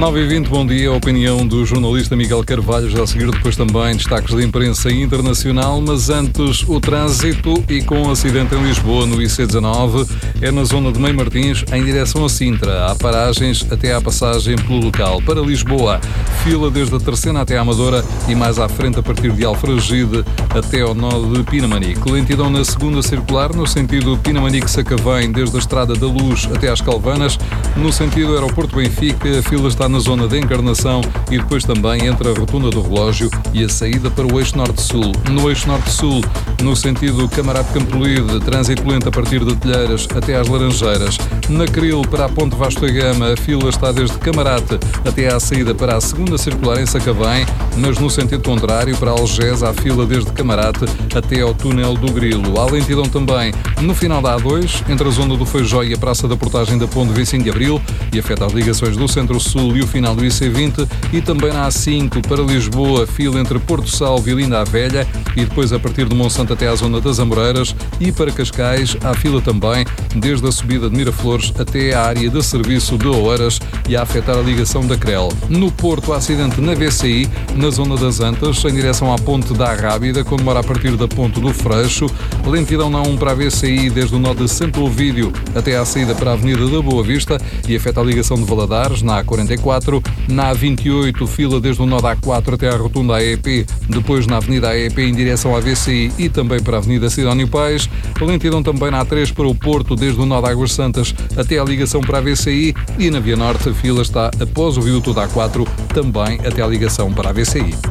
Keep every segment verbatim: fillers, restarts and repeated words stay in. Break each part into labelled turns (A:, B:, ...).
A: nove e vinte, bom dia. A opinião do jornalista Miguel Carvalho, já a seguir depois também destaques da imprensa internacional, mas antes o trânsito e com um acidente em Lisboa no I C dezanove, é na zona de Meio Martins em direção a Sintra. Há paragens até à passagem pelo local. Para Lisboa, fila desde a Terceira até a Amadora e mais à frente a partir de Alfragide até ao nó de Pinamanique. Lentidão na segunda circular no sentido Pinamanique-Sacavém, desde a Estrada da Luz até às Calvanas. No sentido Aeroporto Benfica, a fila está na zona de Encarnação e depois também entre a Rotunda do Relógio e a saída para o Eixo Norte-Sul. No Eixo Norte-Sul, no sentido Camarate Campolide, trânsito lento a partir de Telheiras até às Laranjeiras. Na Cril, para a Ponte Vasco da Gama, a fila está desde Camarate até à saída para a segunda circular em Sacavém, mas no sentido contrário, para Algés, há fila desde Camarate até ao túnel do Grilo. Há lentidão também no final da A dois, entre a zona do Feijó e a Praça da Portagem da Ponte vinte e cinco de Abril, e afeta as ligações do Centro-Sul e o final do I C vinte, e também na A cinco para Lisboa, fila entre Porto Salvo e Linda a Velha, e depois a partir de Monsanto até à zona das Amoreiras, e para Cascais há fila também desde a subida de Miraflores até à área de serviço de Oeiras e a afetar a ligação da Crel. No Porto, acidente na V C I, na zona das Antas, em direção à Ponte da Rábida, quando mora a partir da Ponte do Freixo. Lentidão na um para a V C I, desde o nó de Santo Ovídio até à saída para a Avenida da Boa Vista e afeta a ligação de Valadares, na A quarenta e quatro. Na A vinte e oito, fila desde o nó da A quatro até à rotunda A E P, depois na Avenida A E P em direção à V C I e também para a Avenida Sidónio Pais. Lentidão também na A três para o Porto, desde o nó de Águas Santas até à ligação para a V C I, e na Via Norte a fila está após o viaduto da A quatro, também até à ligação para a V C I.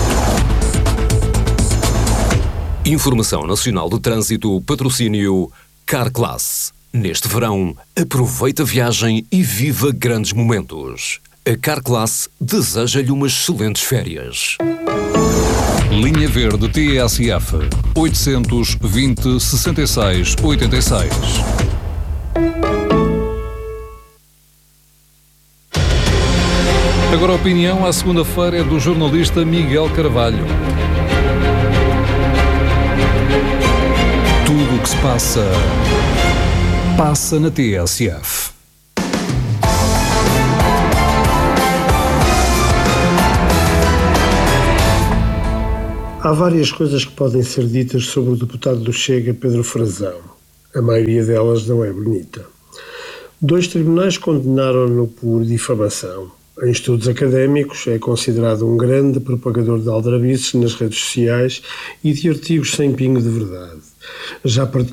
B: Informação Nacional de Trânsito, patrocínio Carclass. Neste verão, aproveita a viagem e viva grandes momentos. A Carclass deseja-lhe umas excelentes férias.
A: Linha Verde T S F oitocentos e vinte, sessenta e seis, oitenta e seis. Agora a opinião à segunda-feira é do jornalista Miguel Carvalho. Tudo o que se passa, passa na T S F.
C: Há várias coisas que podem ser ditas sobre o deputado do Chega, Pedro Frazão. A maioria delas não é bonita. Dois tribunais condenaram-no por difamação. Em estudos académicos, é considerado um grande propagador de aldrabices nas redes sociais e de artigos sem pingo de verdade. Já